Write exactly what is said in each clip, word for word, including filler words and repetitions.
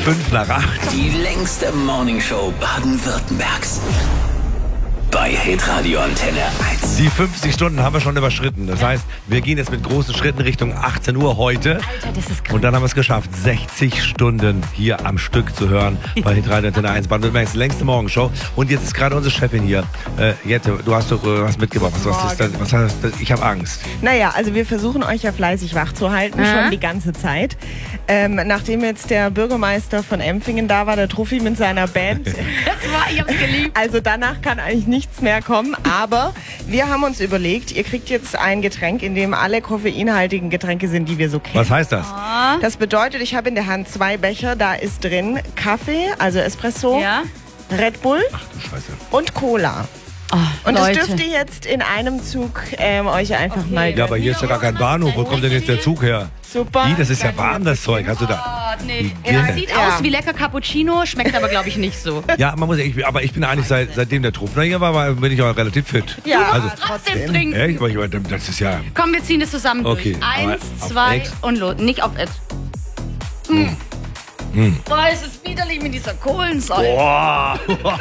fünf nach acht. Die längste Morningshow Baden-Württembergs. Bei Hitradio Antenne eins. Die fünfzig Stunden haben wir schon überschritten. Das heißt, wir gehen jetzt mit großen Schritten Richtung achtzehn Uhr heute. Alter, das ist krass. Und dann haben wir es geschafft, sechzig Stunden hier am Stück zu hören bei Hitradio Antenne eins. Baden-Württembergs längste Morgenshow. Und jetzt ist gerade unsere Chefin hier. Äh, Jette, du hast doch äh, was mitgebracht. Was, was ist das? Was heißt das? Ich habe Angst. Naja, also wir versuchen euch ja fleißig wach zu halten, Mhm. schon die ganze Zeit. Ähm, nachdem jetzt der Bürgermeister von Empfingen da war, der Truffi mit seiner Band. Das war, ich hab's geliebt. Also danach kann eigentlich nichts mehr kommen. Aber wir haben uns überlegt, ihr kriegt jetzt ein Getränk, in dem alle koffeinhaltigen Getränke sind, die wir so kennen. Was heißt das? Das bedeutet, ich habe in der Hand zwei Becher, da ist drin Kaffee, also Espresso, Ja? Red Bull Ach du Scheiße. und Cola. Oh, Und das Leute. dürft ihr jetzt in einem Zug ähm, euch einfach Okay. mal Ja, aber hier ist ja gar kein Bahnhof. Wo kommt denn jetzt der Zug her? super. Ih, das ist ja warm, das Zeug. Hast du da? Oh, nee. Wie Ja, geht sieht das? aus Ja. wie lecker Cappuccino, schmeckt aber, glaube ich, nicht so. Ja, man muss ja, ich, aber ich bin eigentlich seit, seitdem der Trufner hier war, war, bin ich auch relativ fit. Ja, Also, Trotzdem trinken. echt? Weil ich- Das ist ja. Komm, wir ziehen das zusammen Okay, durch. aber Eins, auf zwei Ex? und los. Nicht auf Ed. Hm. Boah, es ist widerlich mit dieser Kohlensäure. Boah.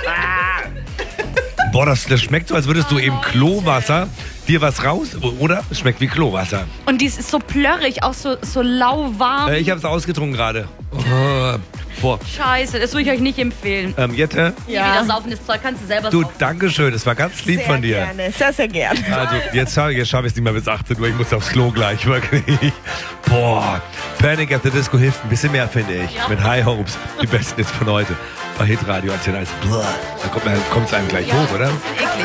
Boah, das, das schmeckt so, als würdest du im Klowasser dir was raus, oder? Es schmeckt wie Klowasser. Und dies ist so plörrig, auch so, so lauwarm. Äh, ich habe es ausgetrunken gerade. Oh, boah. Scheiße, das würde ich euch nicht empfehlen. Ähm, Jette, Nie Ja. wieder saufendes Zeug, kannst du selber du, saufen. Dankeschön, das war ganz lieb sehr von dir. gerne, sehr, sehr gerne. Also, jetzt schaffe jetzt schaff ich es nicht mehr bis achtzehn Uhr, ich muss aufs Klo gleich, wirklich. Boah, Panic at the Disco hilft ein bisschen mehr, finde ich. Ja. Mit High Hopes, die besten jetzt von heute. Bei Hitradio Antenne eins. Da kommt es einem gleich hoch, oder? Eklig.